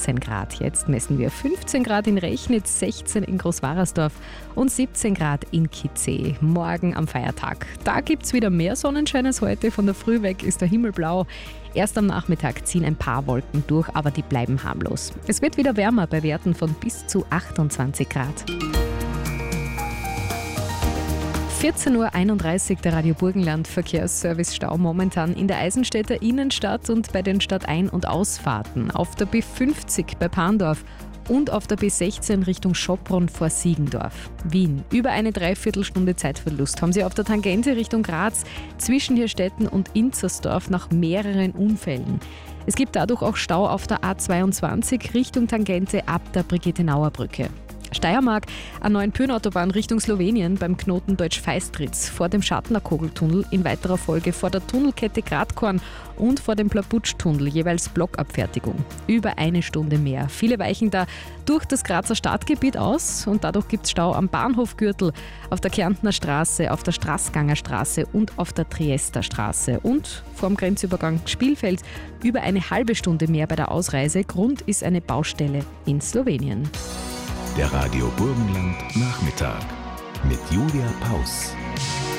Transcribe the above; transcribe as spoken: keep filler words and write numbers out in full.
vierzehn Grad. Jetzt messen wir fünfzehn Grad in Rechnitz, sechzehn in Großwarersdorf und siebzehn Grad in Kitzee. Morgen am Feiertag. Da gibt es wieder mehr Sonnenschein als heute. Von der Früh weg ist der Himmel blau. Erst am Nachmittag ziehen ein paar Wolken durch, aber die bleiben harmlos. Es wird wieder wärmer bei Werten von bis zu achtundzwanzig Grad. vierzehn Uhr einunddreißig, der Radio Burgenland Verkehrsservice-Stau momentan in der Eisenstädter Innenstadt und bei den Stadtein- und Ausfahrten. Auf der B fünfzig bei Parndorf und auf der B sechzehn Richtung Schopron vor Siegendorf. Wien. Über eine Dreiviertelstunde Zeitverlust haben Sie auf der Tangente Richtung Graz zwischen Hirstetten und Inzersdorf nach mehreren Unfällen. Es gibt dadurch auch Stau auf der A zweiundzwanzig Richtung Tangente ab der Brigitte-Nauer-Brücke. Steiermark, A neun Pyrn-Autobahn Richtung Slowenien beim Knoten Deutsch-Feistritz, vor dem Schartner-Kogeltunnel, in weiterer Folge vor der Tunnelkette Gradkorn und vor dem Plabutsch-Tunnel, jeweils Blockabfertigung. Über eine Stunde mehr. Viele weichen da durch das Grazer Stadtgebiet aus und dadurch gibt es Stau am Bahnhofgürtel, auf der Kärntner Straße, auf der Straßganger Straße und auf der Triester Straße. Und vorm Grenzübergang Spielfeld über eine halbe Stunde mehr bei der Ausreise. Grund ist eine Baustelle in Slowenien. Der Radio Burgenland Nachmittag mit Julia Paus.